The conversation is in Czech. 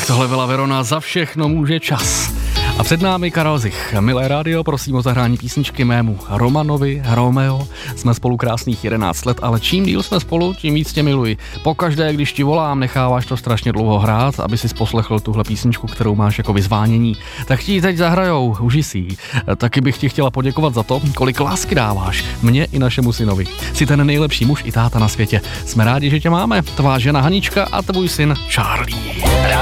Tak tohle byla Verona, za všechno může čas. A před námi Karel Zich. Milé rádio, prosím o zahrání písničky mému Romanovi, Romeo. Jsme spolu krásných 11 let, ale čím díl jsme spolu, tím víc tě miluji. Pokaždé, když ti volám, necháváš to strašně dlouho hrát, aby si poslechl tuhle písničku, kterou máš jako vyzvánění. Tak ti ji teď zahrajou, uži si ji. Taky bych ti chtěla poděkovat za to, kolik lásky dáváš mně i našemu synovi. Jsi ten nejlepší muž i táta na světě. Jsme rádi, že tě máme. Tvá žena Hanička a tvůj syn Charlie.